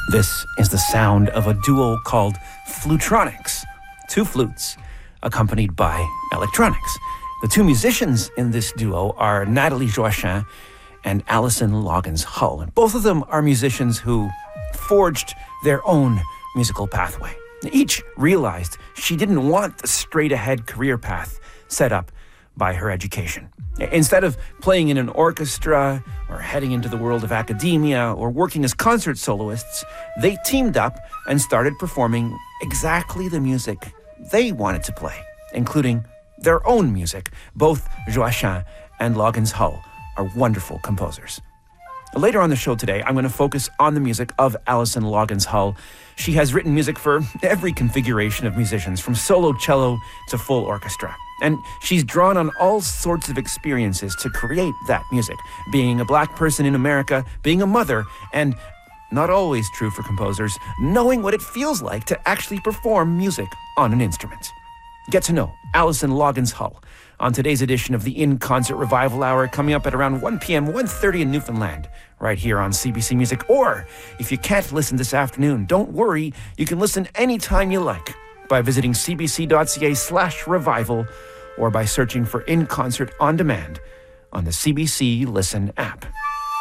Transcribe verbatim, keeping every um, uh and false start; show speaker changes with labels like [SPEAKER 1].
[SPEAKER 1] This is the sound of a duo called Flutronics, two flutes accompanied by electronics. The two musicians in this duo are Nathalie Joachim and Alison Loggins Hull. And both of them are musicians who forged their own musical pathway. Each realized she didn't want the straight-ahead career path set up by her education. Instead of playing in an orchestra or heading into the world of academia or working as concert soloists, they teamed up and started performing exactly the music they wanted to play, including their own music. Both Joachim and Loggins Hull are wonderful composers. Later on the show today, I'm going to focus on the music of Alison Loggins Hull. She has written music for every configuration of musicians, from solo cello to full orchestra. And she's drawn on all sorts of experiences to create that music, being a black person in America, being a mother, and, not always true for composers, knowing what it feels like to actually perform music on an instrument. Get to know Alison Loggins Hull on today's edition of the In Concert Revival Hour, coming up at around one p.m., one thirty in Newfoundland, right here on C B C Music. Or, if you can't listen this afternoon, don't worry, you can listen anytime you like by visiting cbc.ca slash revival or by searching for In Concert On Demand on the C B C Listen app.